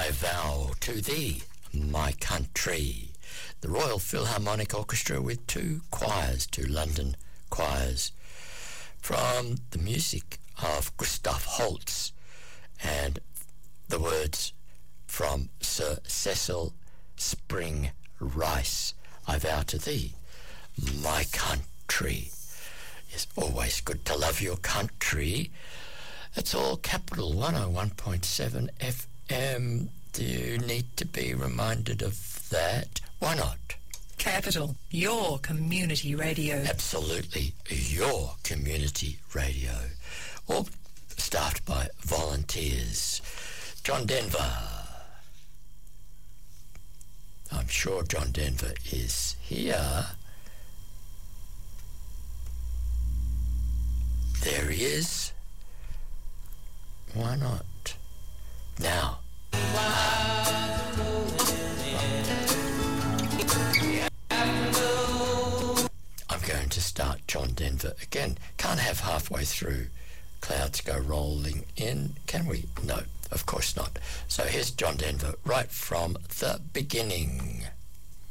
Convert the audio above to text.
I vow to thee, my country. The Royal Philharmonic Orchestra with two London choirs, from the music of Gustav Holst and the words from Sir Cecil Spring Rice. I vow to thee, my country. It's always good to love your country. It's all capital 101.7 FM. Do you need to be reminded of that? Why not? Capital, your community radio. Absolutely, your community radio. All staffed by volunteers. John Denver. I'm sure John Denver is here. There he is. Why not? Now. I'm going to start John Denver again. Can't have halfway through clouds go rolling in, can we? No, of course not. So here's John Denver right from the beginning.